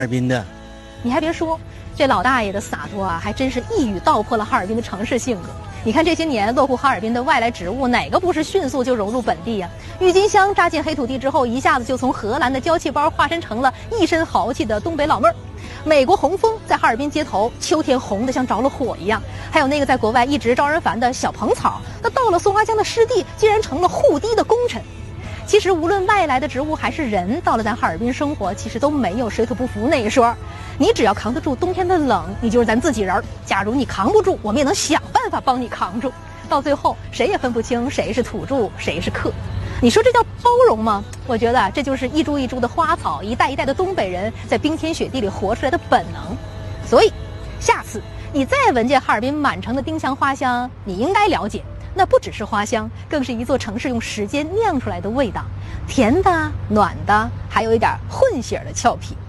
尔滨的。 你还别说，这老大爷的洒脱啊，还真是一语道破了哈尔滨的城市性格。你看这些年落户哈尔滨的外来植物，哪个不是迅速就融入本地呀？郁金香扎进黑土地之后，一下子就从荷兰的娇气包化身成了一身豪气的东北老妹儿。美国红枫在哈尔滨街头秋天红得像着了火一样，还有那个在国外一直招人烦的小蓬草，那到了松花江的湿地，竟然成了护堤的功臣。其实无论外来的植物还是人，到了咱哈尔滨生活，其实都没有水土不服那一说。你只要扛得住冬天的冷，你就是咱自己人。假如你扛不住，我们也能想办法帮你扛住。到最后，谁也分不清谁是土著，谁是客。你说这叫包容吗？我觉得这就是一株一株的花草，一代一代的东北人在冰天雪地里活出来的本能。所以，下次你再闻见哈尔滨满城的丁香花香，你应该了解，那不只是花香，更是一座城市用时间酿出来的味道，甜的、暖的，还有一点混血的俏皮。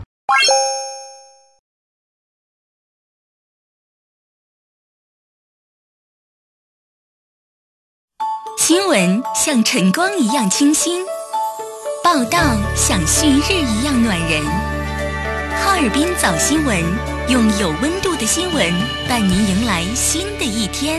新闻像晨光一样清新，报道像旭日一样暖人。哈尔滨早新闻，用有温度的新闻伴您迎来新的一天。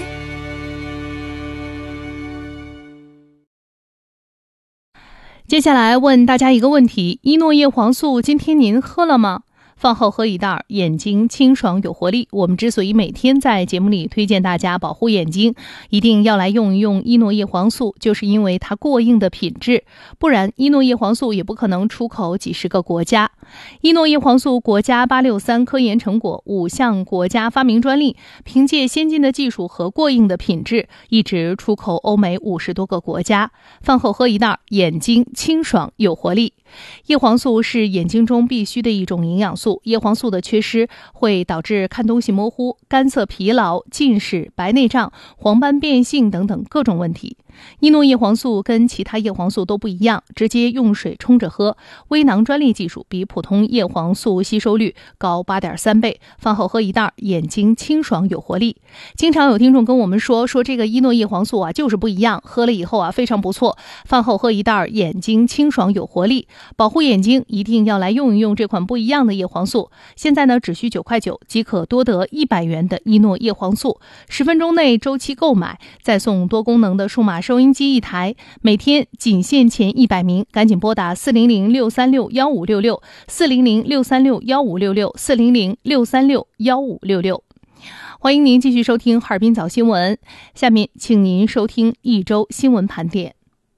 接下来问大家一个问题：依诺叶黄素今天您喝了吗？饭后喝一袋，眼睛清爽有活力。我们之所以每天在节目里推荐大家保护眼睛，一定要来用一用依诺叶黄素，就是因为它过硬的品质，不然依诺叶黄素也不可能出口几十个国家。依诺叶黄素国家863科研成果，5项国家发明专利，凭借先进的技术和过硬的品质，一直出口欧美50多个国家。饭后喝一袋，眼睛清爽有活力。叶黄素是眼睛中必须的一种营养素，叶黄素的缺失会导致看东西模糊、干涩疲劳、近视、白内障、黄斑变性等等各种问题。依诺叶黄素跟其他叶黄素都不一样，直接用水冲着喝，微囊专利技术比普通叶黄素吸收率高8.3倍。饭后喝一袋，眼睛清爽有活力。经常有听众跟我们说这个依诺叶黄素啊就是不一样，喝了以后啊非常不错。饭后喝一袋，眼睛清爽有活力。保护眼睛一定要来用一用这款不一样的叶黄素。现在呢只需9块9即可多得100元的依诺叶黄素，10分钟内周期购买，再送多功能的数码收音机1台，每天仅限前100名，赶紧拨打400-636-1566 400-636-1566 400-636-1566。欢迎您继续收听哈尔滨早新闻，下面请您收听一周新闻盘点。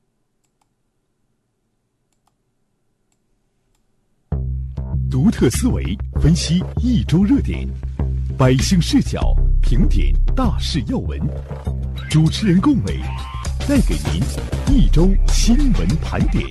独特思维分析一周热点，百姓视角评点大事要闻，主持人龚伟带给您一周新闻盘点。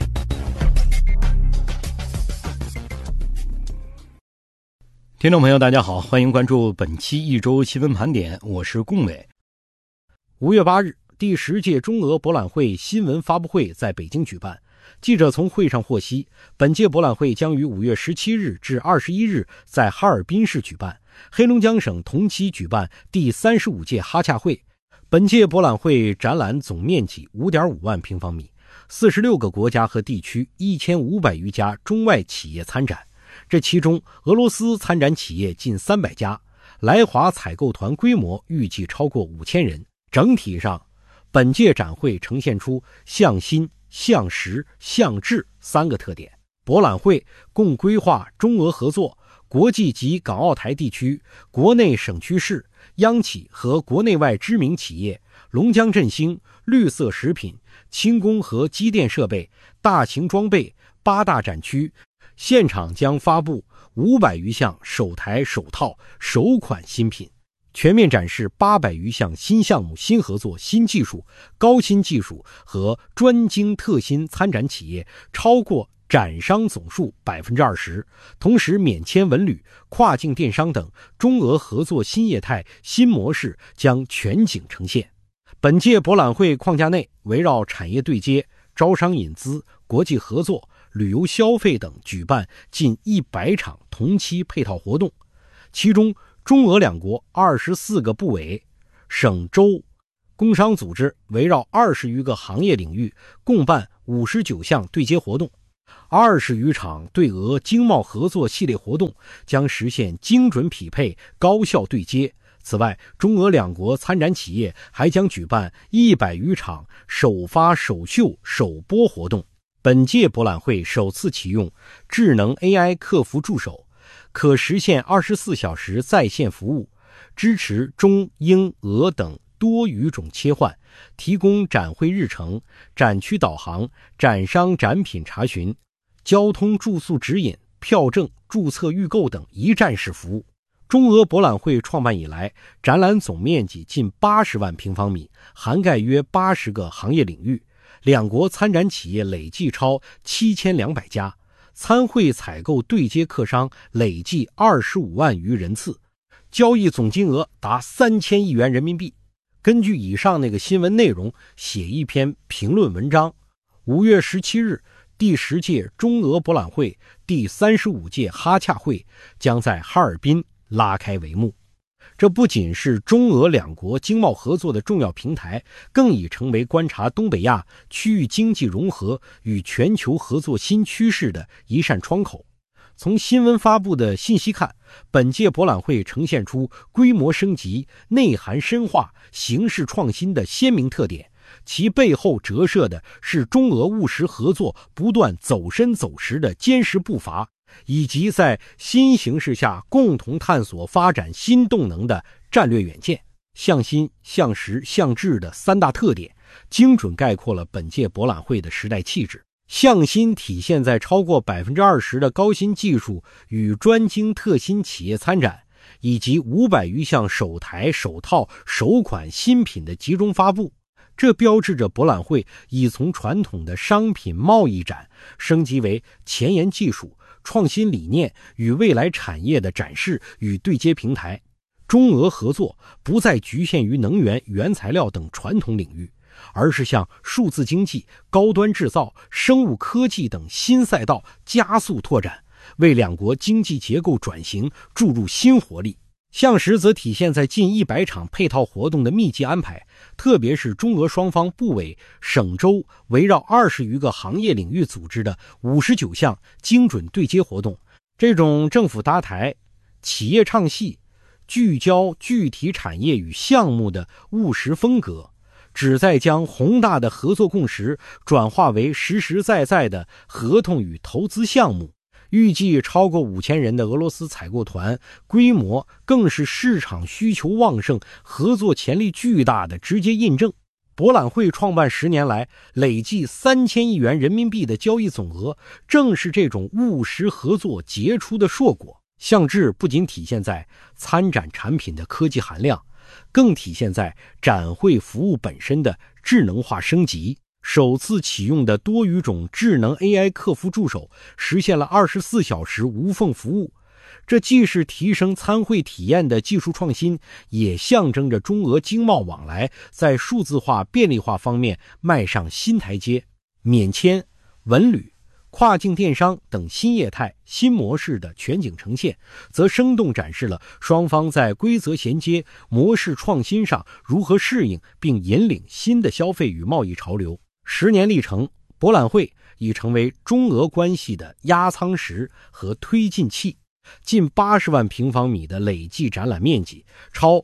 听众朋友大家好，欢迎关注本期一周新闻盘点，我是龚伟。5月8日，第10届中俄博览会新闻发布会在北京举办。记者从会上获悉，本届博览会将于5月17日至21日在哈尔滨市举办，黑龙江省同期举办第35届哈洽会。本届博览会展览总面积 5.5 万平方米，46个国家和地区1500余家中外企业参展，这其中俄罗斯参展企业近300家，来华采购团规模预计超过5000人。整体上，本届展会呈现出向新、向实、向治3个特点。博览会共规划中俄合作、国际及港澳台地区、国内省区市、央企和国内外知名企业、龙江振兴、绿色食品、轻工和机电设备、大型装备8大展区，现场将发布500余项首台首套首款新品，全面展示800余项新项目、新合作、新技术、高新技术和专精特新参展企业超过展商总数 20%， 同时免签文旅、跨境电商等中俄合作新业态新模式将全景呈现。本届博览会框架内，围绕产业对接、招商引资、国际合作、旅游消费等举办近100场同期配套活动，其中中俄两国24个部委、省州、工商组织围绕20余个行业领域共办59项对接活动。 20余场对俄经贸合作系列活动将实现精准匹配、高效对接。此外，中俄两国参展企业还将举办100余场首发、首秀、首播活动。本届博览会首次启用智能 AI 客服助手，可实现24小时在线服务，支持中、英、俄等多语种切换，提供展会日程、展区导航、展商展品查询、交通住宿指引、票证、注册预购等一站式服务。中俄博览会创办以来，展览总面积近80万平方米，涵盖约80个行业领域，两国参展企业累计超7200家，参会采购对接客商累计25万余人次，交易总金额达3000亿元人民币。根据以上那个新闻内容写一篇评论文章。5月17日，第10届中俄博览会第35届哈洽会将在哈尔滨拉开帷幕。这不仅是中俄两国经贸合作的重要平台，更已成为观察东北亚区域经济融合与全球合作新趋势的一扇窗口。从新闻发布的信息看，本届博览会呈现出规模升级、内涵深化、形式创新的鲜明特点，其背后折射的是中俄务实合作不断走深走实的坚实步伐，以及在新形势下共同探索发展新动能的战略远见。向新、向实、向智的3大特点，精准概括了本届博览会的时代气质。向新体现在超过 20% 的高新技术与专精特新企业参展，以及500余项首台、首套、首款新品的集中发布。这标志着博览会已从传统的商品贸易展升级为前沿技术、创新理念与未来产业的展示与对接平台。中俄合作不再局限于能源、原材料等传统领域，而是向数字经济、高端制造、生物科技等新赛道加速拓展，为两国经济结构转型注入新活力。向实则体现在近100场配套活动的密集安排，特别是中俄双方部委、省州围绕20余个行业领域组织的59项精准对接活动。这种政府搭台、企业唱戏、聚焦具体产业与项目的务实风格，旨在将宏大的合作共识转化为实实在在的合同与投资项目。预计超过5000人的俄罗斯采购团，规模更是市场需求旺盛、合作潜力巨大的直接印证。博览会创办10年来，累计3000亿元人民币的交易总额，正是这种务实合作结出的硕果。向智不仅体现在参展产品的科技含量，更体现在展会服务本身的智能化升级。首次启用的多语种智能 AI 客服助手实现了24小时无缝服务，这既是提升参会体验的技术创新，也象征着中俄经贸往来在数字化便利化方面迈上新台阶。免签、文旅、跨境电商等新业态、新模式的全景呈现，则生动展示了双方在规则衔接、模式创新上如何适应并引领新的消费与贸易潮流。10年历程，博览会已成为中俄关系的压舱石和推进器。近80万平方米的累计展览面积，超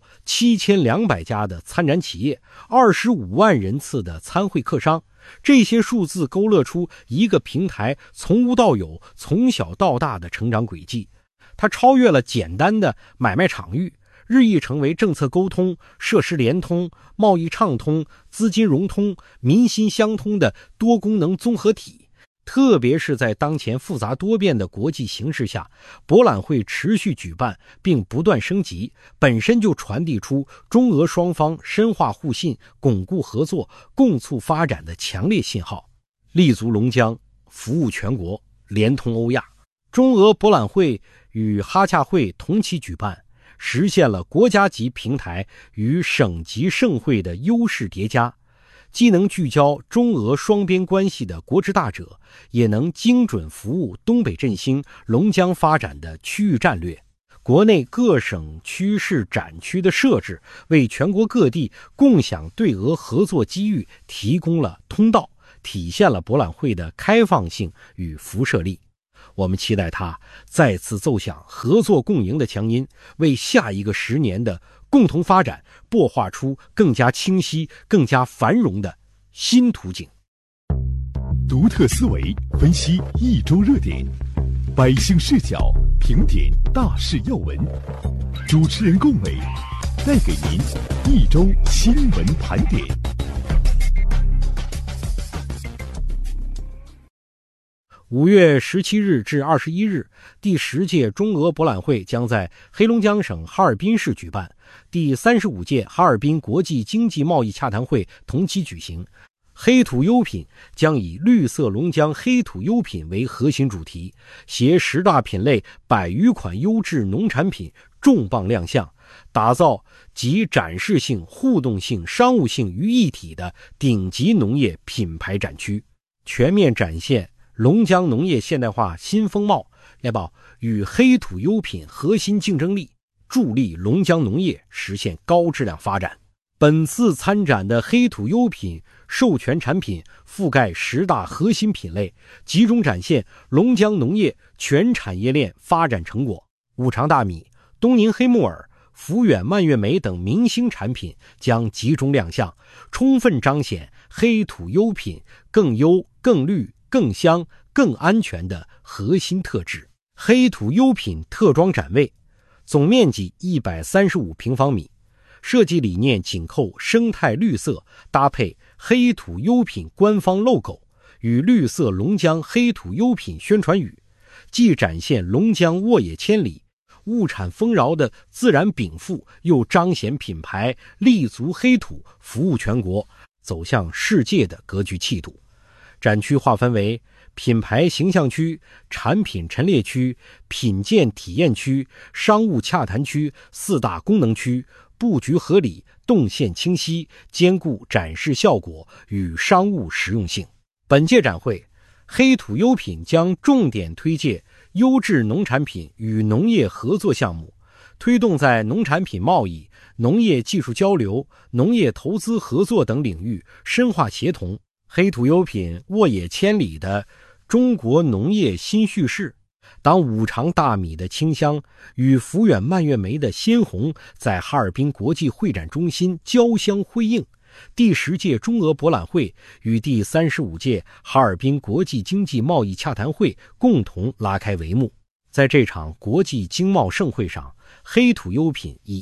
7200家的参展企业，25万人次的参会客商，这些数字勾勒出一个平台从无到有、从小到大的成长轨迹。它超越了简单的买卖场域，日益成为政策沟通、设施联通、贸易畅通、资金融通、民心相通的多功能综合体。特别是在当前复杂多变的国际形势下，博览会持续举办并不断升级，本身就传递出中俄双方深化互信、巩固合作、共促发展的强烈信号。立足龙江，服务全国，连通欧亚。中俄博览会与哈洽会同期举办，实现了国家级平台与省级盛会的优势叠加，既能聚焦中俄双边关系的国之大者，也能精准服务东北振兴、龙江发展的区域战略。国内各省区市展区的设置，为全国各地共享对俄合作机遇提供了通道， 体现了博览会的开放性与辐射力。我们期待它再次奏响合作共赢的强音，为下一个10年的共同发展擘画出更加清晰、更加繁荣的新图景。 独特思维分析一周热点，百姓视角评点大事要闻，主持人龚伟带给您一周新闻盘点。 5月17日至21日，第10届中俄博览会将在黑龙江省哈尔滨市举办，第35届哈尔滨国际经济贸易洽谈会同期举行。黑土优品将以绿色龙江黑土优品为核心主题，携10大品类100余款优质农产品重磅亮相，打造集展示性、互动性、商务性于一体的顶级农业品牌展区，全面展现龙江农业现代化新风貌，与黑土优品核心竞争力，助力龙江农业实现高质量发展。本次参展的黑土优品授权产品覆盖10大核心品类，集中展现龙江农业全产业链发展成果。五常大米、东宁黑木耳、福远蔓越莓等明星产品将集中亮相，充分彰显黑土优品更优、更绿、更香、更安全的核心特质。黑土优品特装展位，总面积135平方米，设计理念紧扣生态绿色，搭配黑土优品官方 logo 与绿色龙江黑土优品宣传语，既展现龙江沃野千里物产丰饶的自然禀赋，又彰显品牌立足黑土服务全国走向世界的格局气度。展区划分为品牌形象区、产品陈列区、品鉴体验区、商务洽谈区4大功能区，布局合理，动线清晰，兼顾展示效果与商务实用性。本届展会，黑土优品将重点推介优质农产品与农业合作项目，推动在农产品贸易、农业技术交流、农业投资合作等领域深化协同。黑土优品沃野千里的中国农业新叙事，当五常大米的清香与福远蔓越莓的鲜红在哈尔滨国际会展中心交相辉映，第10届中俄博览会与第35届哈尔滨国际经济贸易洽谈会共同拉开帷幕。在这场国际经贸盛会上，黑土优品以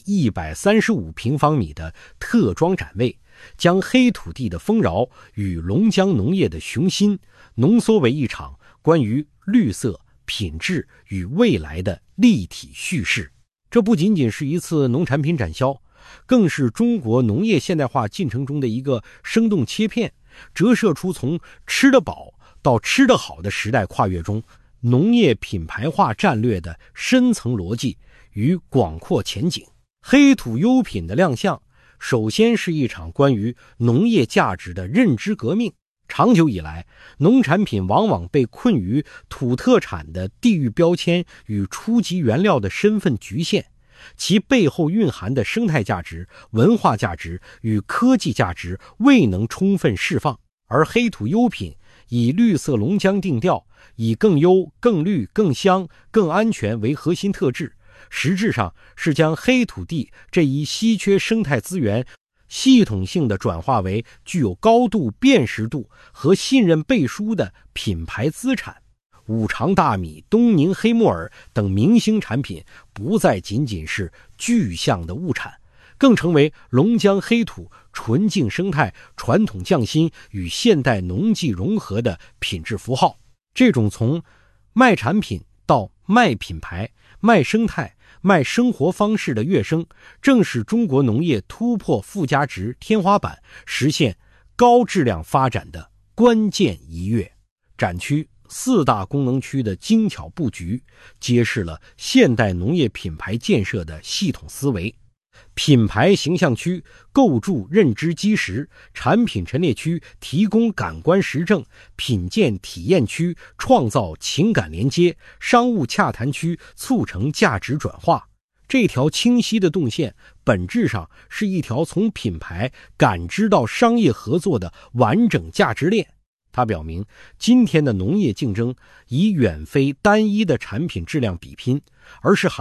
135平方米的特装展位，将黑土地的丰饶与龙江农业的雄心浓缩为一场关于绿色、品质与未来的立体叙事。这不仅仅是一次农产品展销，更是中国农业现代化进程中的一个生动切片，折射出从吃得饱到吃得好的时代跨越中农业品牌化战略的深层逻辑与广阔前景。黑土优品的亮相，首先是一场关于农业价值的认知革命。长久以来，农产品往往被困于土特产的地域标签与初级原料的身份局限，其背后蕴含的生态价值、文化价值与科技价值未能充分释放。而黑土优品以绿色龙江定调，以更优、更绿、更香、更安全为核心特质，实质上是将黑土地这一稀缺生态资源系统性地转化为具有高度辨识度和信任背书的品牌资产。五常大米、东宁黑木耳等明星产品不再仅仅是具象的物产，更成为龙江黑土纯净生态、传统匠心与现代农技融合的品质符号。这种从卖产品到卖品牌、卖生态、卖生活方式的跃升，正是中国农业突破附加值天花板、实现高质量发展的关键一跃。展区4大功能区的精巧布局，揭示了现代农业品牌建设的系统思维。品牌形象区构筑认知基石，产品陈列区提供感官实证，品鉴体验区创造情感连接，商务洽谈区促成价值转化。这条清晰的动线本质上是一条从品牌感知到商业合作的完整价值链。 它表明，今天的农业竞争已远非单一的产品质量比拼，而是